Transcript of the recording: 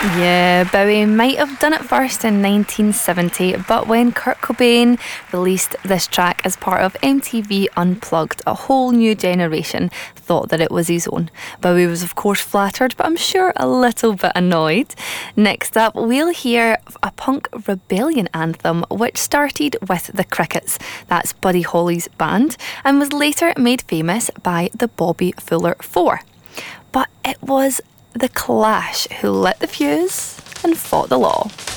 Yeah, Bowie might have done it first in 1970, but when Kurt Cobain released this track as part of MTV Unplugged, a whole new generation thought that it was his own. Bowie was of course flattered, but I'm sure a little bit annoyed. Next up, we'll hear a punk rebellion anthem which started with the Crickets. That's Buddy Holly's band, and was later made famous by the Bobby Fuller Four. But it was The Clash who lit the fuse and fought the law.